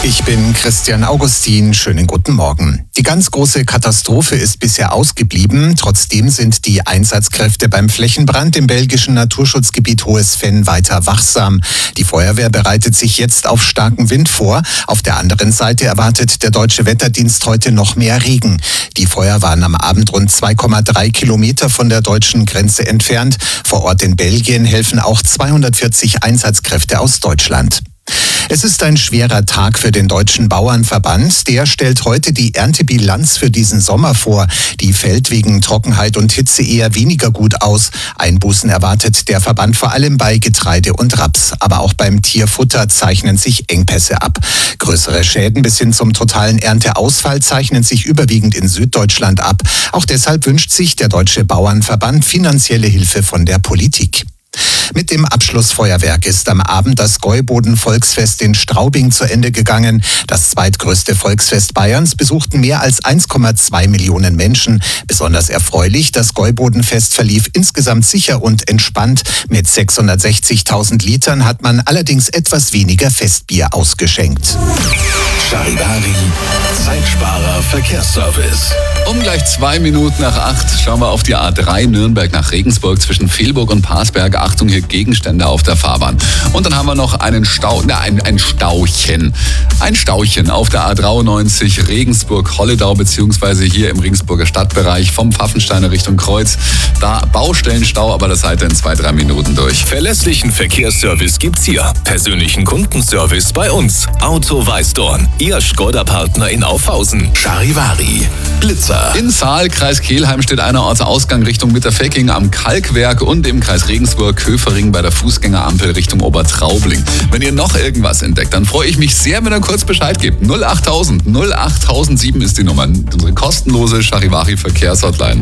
Ich bin Christian Augustin. Schönen guten Morgen. Die ganz große Katastrophe ist bisher ausgeblieben. Trotzdem sind die Einsatzkräfte beim Flächenbrand im belgischen Naturschutzgebiet Hohes Venn weiter wachsam. Die Feuerwehr bereitet sich jetzt auf starken Wind vor. Auf der anderen Seite erwartet der Deutsche Wetterdienst heute noch mehr Regen. Die Feuer waren am Abend rund 2,3 Kilometer von der deutschen Grenze entfernt. Vor Ort in Belgien helfen auch 240 Einsatzkräfte aus Deutschland. Es ist ein schwerer Tag für den Deutschen Bauernverband. Der stellt heute die Erntebilanz für diesen Sommer vor. Die fällt wegen Trockenheit und Hitze eher weniger gut aus. Einbußen erwartet der Verband vor allem bei Getreide und Raps. Aber auch beim Tierfutter zeichnen sich Engpässe ab. Größere Schäden bis hin zum totalen Ernteausfall zeichnen sich überwiegend in Süddeutschland ab. Auch deshalb wünscht sich der Deutsche Bauernverband finanzielle Hilfe von der Politik. Mit dem Abschlussfeuerwerk ist am Abend das Gäuboden-Volksfest in Straubing zu Ende gegangen. Das zweitgrößte Volksfest Bayerns besuchten mehr als 1,2 Millionen Menschen. Besonders erfreulich, das Gäubodenfest verlief insgesamt sicher und entspannt. Mit 660.000 Litern hat man allerdings etwas weniger Festbier ausgeschenkt. Charivari, Zeitsparer Verkehrsservice. Um gleich 2 Minuten nach 8 schauen wir auf die A3 Nürnberg nach Regensburg zwischen Fehlburg und Parsberg. Achtung, hier Gegenstände auf der Fahrbahn. Und dann haben wir noch ein Stauchen auf der A93 Regensburg-Holledau beziehungsweise hier im Regensburger Stadtbereich vom Pfaffensteiner Richtung Kreuz. Da Baustellenstau, aber das seid ihr in 2-3 Minuten durch. Verlässlichen Verkehrsservice gibt's hier. Persönlichen Kundenservice bei uns. Auto Weißdorn, Ihr Skoda-Partner in Aufhausen. Charivari, Blitzer. In Saal, Kreis Kelheim, steht einer Ortsausgang Richtung Mitterfecking am Kalkwerk und im Kreis Regensburg Köfering bei der Fußgängerampel Richtung Obertraubling. Wenn ihr noch irgendwas entdeckt, dann freue ich mich sehr, wenn ihr kurz Bescheid gebt. 08007 ist die Nummer. Unsere kostenlose Charivari Verkehrshotline.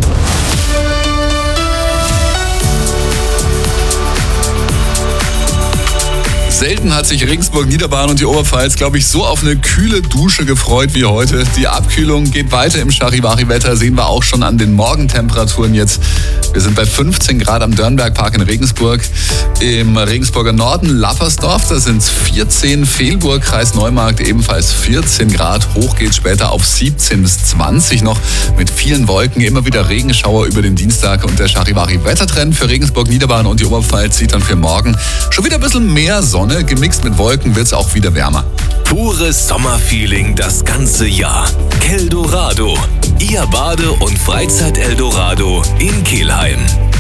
Selten hat sich Regensburg, Niederbayern und die Oberpfalz, glaube ich, so auf eine kühle Dusche gefreut wie heute. Die Abkühlung geht weiter im Charivari-Wetter, sehen wir auch schon an den Morgentemperaturen jetzt. Wir sind bei 15 Grad am Dörnbergpark in Regensburg. Im Regensburger Norden Lappersdorf, da sind es 14. Fehlburg, Kreis Neumarkt ebenfalls 14 Grad. Hoch geht's später auf 17 bis 20 noch mit vielen Wolken. Immer wieder Regenschauer über den Dienstag und der Charivari-Wettertrend für Regensburg, Niederbayern und die Oberpfalz sieht dann für morgen schon wieder ein bisschen mehr Sonne. Gemixt mit Wolken wird es auch wieder wärmer. Pures Sommerfeeling das ganze Jahr. Keldorado, Ihr Bade- und Freizeit-Eldorado in Kelheim.